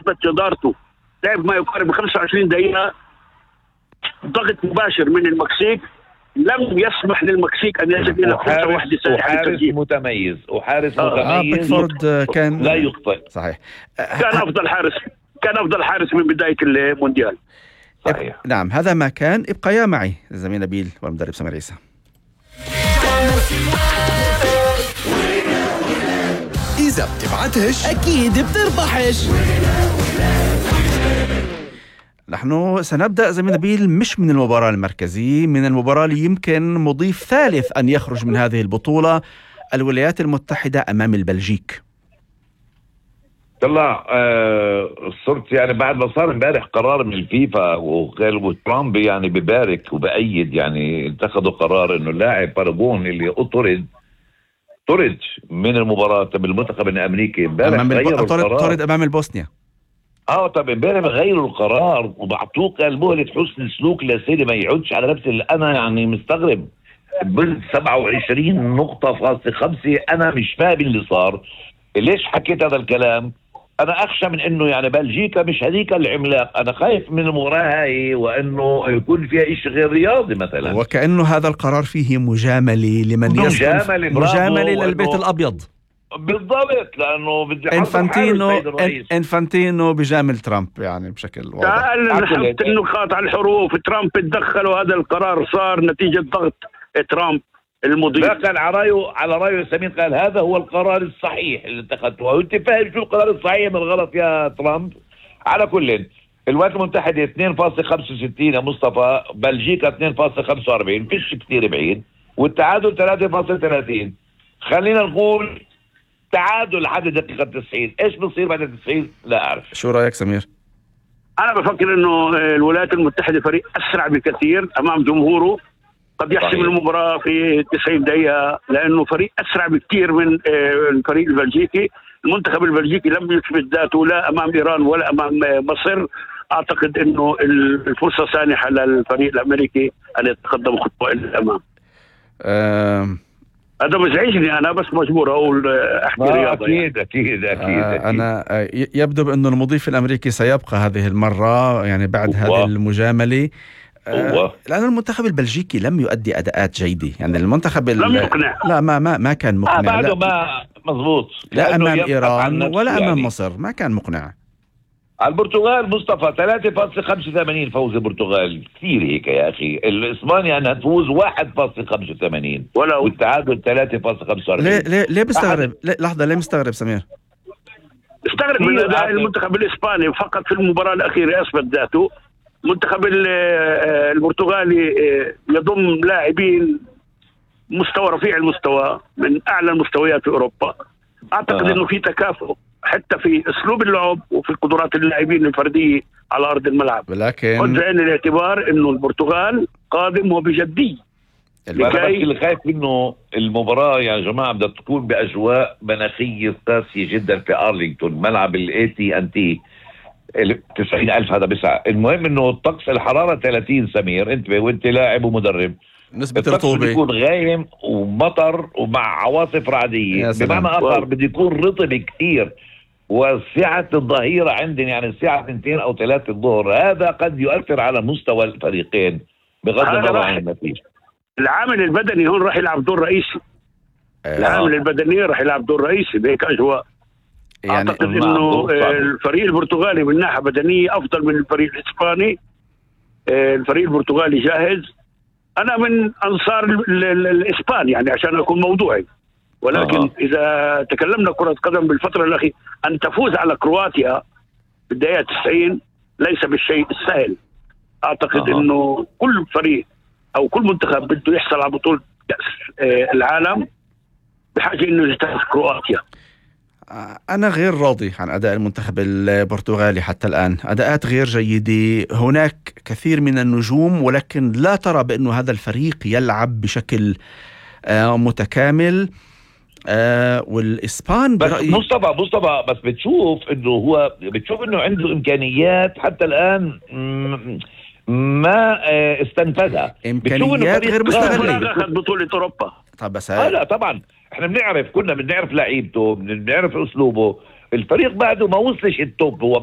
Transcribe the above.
اثبت جدارته، لعب ما يقارب 25 دقيقه ضغط مباشر من المكسيك، لم يسمح للمكسيك ان يصل الى فرصه واحده سريعه للتسجيل. متميز بيكفورد كان لا يخطئ. صحيح. كان افضل حارس من بدايه المونديال. صحيح. نعم، هذا ما كان. ابقيا معي زميل نبيل والمدرب سمير عيسى. إذا بتبعتش أكيد بتربحش. نحن سنبدأ زميل نبيل مش من المباراة المركزية، من المباراة اللي يمكن مضيف ثالث أن يخرج من هذه البطولة، الولايات المتحدة أمام البلجيك. طلع صرت يعني بعد ما صار امبارح قرار من الفيفا وترامب يعني ببارك وبأيد، يعني اتخذوا قرار انه اللاعب باراغون اللي طرد من المباراة بالمنتخب الامريكي امبارح غيروا القرار. طرد امام البوسنيا. طب امبارح غيروا القرار وبعطوه مهلة حسن سلوك لسيدي ما يعودش على نفس اللي انا يعني مستغرب. بال 27 نقطة فاصلة 5. انا مش فاهم اللي صار. ليش حكيت هذا الكلام؟ انا اخشى من انه يعني بلجيكا مش هذيك العملاق، انا خايف من المباراة هاي وانه يكون فيها شيء غير رياضي مثلا، وكأنه هذا القرار فيه مجاملة لمن يسكن مجاملة للبيت الابيض. بالضبط، لانه بدي انفانتينو بجامل ترامب يعني بشكل واضح. نحط النقاط على الحروف. ترامب تدخل وهذا القرار صار نتيجة ضغط ترامب المضيف. لا، كان على رأيه سمين قال هذا هو القرار الصحيح اللي اتخذته، وانت فاهم شو القرار الصحيح من الغلط يا ترامب. على كل الولايات المتحدة 2.65 يا مصطفى، بلجيكا 2.45، فيش كثير بعيد، والتعادل 3.30. خلينا نقول تعادل لحد دقيقة 90. ايش بصير بعد 90 لا اعرف. شو رأيك سمير؟ انا بفكر انه الولايات المتحدة فريق اسرع بكثير امام جمهوره، قد يحسم المباراة في 90 دقيقة، لأنه فريق أسرع بكثير من الفريق البلجيكي. المنتخب البلجيكي لم يثبت ذاته لا أمام إيران ولا أمام مصر. أعتقد أنه الفرصة سانحة للفريق الأمريكي أن يتقدم خطوة إلى الأمام. هذا مزعجني أنا، بس مجبور أقول أحكي رياضة. أكيد. أنا يبدو بأنه المضيف الأمريكي سيبقى هذه المرة يعني بعد هذه المجاملة، لأن المنتخب البلجيكي لم يؤدي أداءات جيدة. يعني المنتخب لم يقنع. لا ما كان مقنع. بعده ما مضبوط، لا أمام إيران ولا أمام مصر ما كان مقنع. البرتغال مصطفى 3.85 فوز البرتغال، كثير هيك يا أخي. الإسبانيا أنها تفوز 1.85 والتعادل 3.45. ليه بستغرب؟ لحظة، ليه مستغرب سمير؟ استغرب من أداء المنتخب الإسباني فقط في المباراة الأخيرة أثبت ذاته. المنتخب البرتغالي يضم لاعبين مستوى رفيع المستوى من أعلى المستويات في أوروبا. أعتقد أنه في تكافؤ حتى في أسلوب اللعب وفي قدرات اللاعبين الفردية على أرض الملعب، ولكن خذ بعين الاعتبار أنه البرتغال قادم وبجدية. اللي خايف منه المباراة يا جماعة بدها تكون بأجواء مناخية قاسية جدا في أرلينغتون، ملعب AT&T 90,000 هذا بسعة. المهم انه الطقس الحرارة 30 سمير، انت وانت لاعب ومدرب، نسبة الرطوبة يكون غايم ومطر ومع عواصف رعدية، بمعنى آخر بده يكون رطب كثير. وسعة الظهيرة عندنا يعني الساعة 2 أو 3 الظهر، هذا قد يؤثر على مستوى الفريقين بغض النظر عن النتيجة. العامل البدني هون راح يلعب دور رئيسي. العامل البدني راح يلعب دور رئيسي بهيك أجواء. يعني أعتقد أنه الفريق البرتغالي من ناحية بدنية أفضل من الفريق الإسباني. الفريق البرتغالي جاهز. أنا من أنصار الإسبان يعني عشان أكون موضوعي، ولكن إذا تكلمنا كرة قدم بالفترة الأخيرة، أن تفوز على كرواتيا بالدقيقة 90 ليس بالشيء السهل. أعتقد أنه كل فريق أو كل منتخب بده يحصل على بطولة كأس العالم بحاجة أنه يجتاز كرواتيا. أنا غير راضي عن أداء المنتخب البرتغالي حتى الآن، أداءات غير جيدة، هناك كثير من النجوم، ولكن لا ترى بأنه هذا الفريق يلعب بشكل متكامل. والإسبان بس مصطفى بس بتشوف إنه عنده إمكانيات حتى الآن ما استنفذها. إمكانيات غير مستغلة. أخذ بطولة أوروبا. طب بس لا طبعا احنا كنا بنعرف لعيبته، بنعرف اسلوبه. الفريق بعده ما وصلش التوب، هو